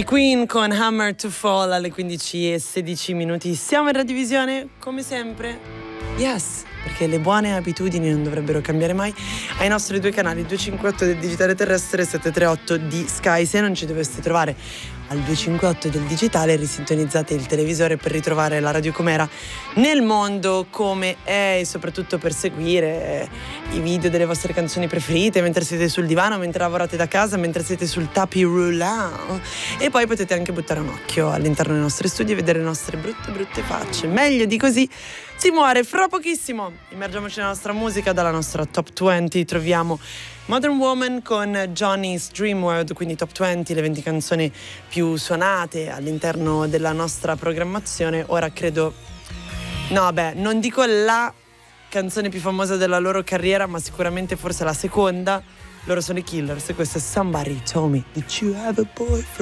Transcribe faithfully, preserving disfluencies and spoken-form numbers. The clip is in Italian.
I Queen con Hammer to Fall alle quindici e sedici minuti. Siamo in Radiovisione, come sempre. Yes, perché le buone abitudini non dovrebbero cambiare mai. Ai nostri due canali, duecentocinquantotto del digitale terrestre e settecentotrentotto di Sky. Se non ci doveste trovare al duecentocinquantotto del digitale, risintonizzate il televisore per ritrovare la radio com'era nel mondo, come è, e soprattutto per seguire i video delle vostre canzoni preferite mentre siete sul divano, mentre lavorate da casa, mentre siete sul tapis roulant. E poi potete anche buttare un occhio all'interno dei nostri studi e vedere le nostre brutte brutte facce. Meglio di così si muore. Fra pochissimo immergiamoci nella nostra musica. Dalla nostra top venti troviamo Modern Woman con Johnny's Dream World, quindi top venti, le venti canzoni più suonate all'interno della nostra programmazione. Ora credo, no beh, non dico la canzone più famosa della loro carriera, ma sicuramente forse la seconda. Loro sono i Killers e questo è Somebody Told Me That You Have a Boyfriend.